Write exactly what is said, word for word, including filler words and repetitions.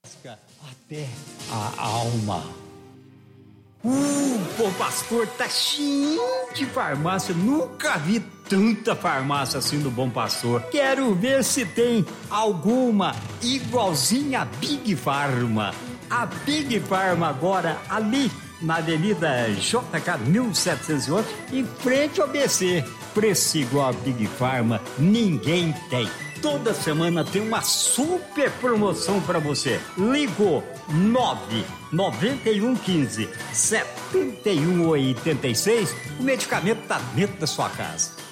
Até a alma. Uh, Bom Pastor tá cheio de farmácia. Nunca vi tanta farmácia assim no Bom Pastor. Quero ver se tem alguma igualzinha a Big Pharma. A Big Pharma agora ali na Avenida J K mil setecentos e oito, em frente ao B C. Preço igual a Big Pharma, ninguém tem. Toda semana tem uma super promoção para você. Ligou nove nove um um cinco sete um oito seis, o medicamento tá dentro da sua casa.